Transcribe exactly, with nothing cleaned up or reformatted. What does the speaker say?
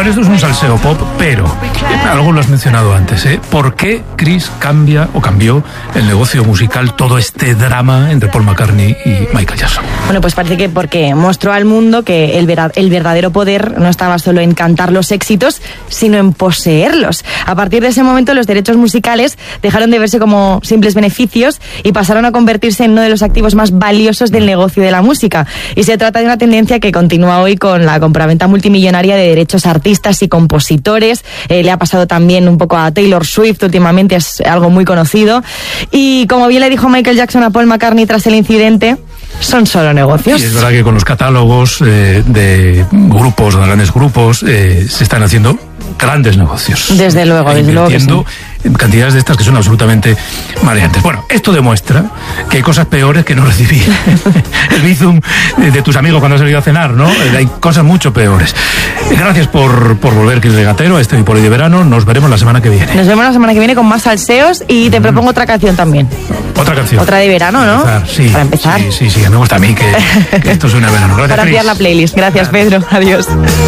Vale, esto es un salseo pop, pero eh, algo lo has mencionado antes, ¿eh? ¿Por qué Chris cambia o cambió el negocio musical, todo este drama entre Paul McCartney y Michael Jackson? Bueno, pues parece que porque mostró al mundo que el, vera- el verdadero poder no estaba solo en cantar los éxitos, sino en poseerlos. A partir de ese momento, los derechos musicales dejaron de verse como simples beneficios y pasaron a convertirse en uno de los activos más valiosos del negocio de la música. Y se trata de una tendencia que continúa hoy con la compraventa multimillonaria de derechos a artistas y compositores. Eh, le ha pasado también un poco a Taylor Swift, últimamente es algo muy conocido. Y como bien le dijo Michael Jackson a Paul McCartney tras el incidente, son solo negocios. Y es verdad que con los catálogos eh, de grupos, de grandes grupos, eh, se están haciendo grandes negocios. Desde luego, desde luego que sí. Cantidades de estas que son absolutamente mareantes. Bueno, esto demuestra que hay cosas peores que no recibir el bizum de tus amigos cuando has salido a cenar, ¿no? Hay cosas mucho peores. Gracias por, por volver, Chris Regatero, a este Poli de Verano. Nos veremos la semana que viene. Nos vemos la semana que viene con más salseos y te mm. propongo otra canción también. Otra canción. Otra de verano, ¿no? Para empezar, sí, Para empezar. Sí, sí, sí, me gusta a mí que, que esto suene a verano. Gracias, Para ampliar la playlist. Gracias, Pedro. Adiós.